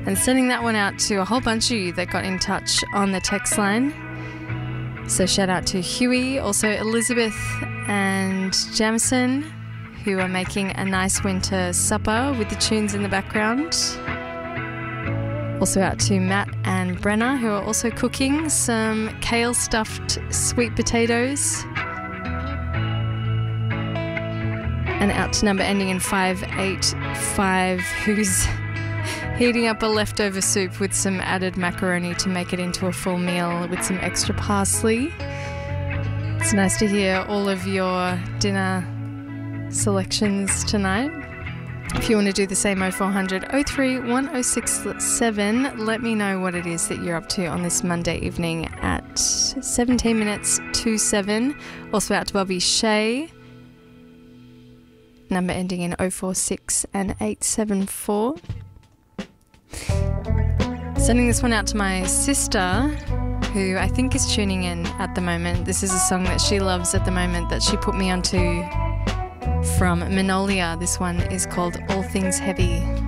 And sending that one out to a whole bunch of you that got in touch on the text line. So shout out to Huey, also Elizabeth and Jamison, who are making a nice winter supper with the tunes in the background. Also out to Matt and Brenna, who are also cooking some kale stuffed sweet potatoes. And out to number ending in 585, who's heating up a leftover soup with some added macaroni to make it into a full meal with some extra parsley. It's nice to hear all of your dinner selections tonight. If you want to do the same, 0400 03 1067, let me know what it is that you're up to on this Monday evening at 17 minutes to 7. Also out to Bobby Shea, number ending in 046 and 874. Sending this one out to my sister, who I think is tuning in at the moment. This is a song that she loves at the moment that she put me onto from Manolia. This one is called All Things Heavy.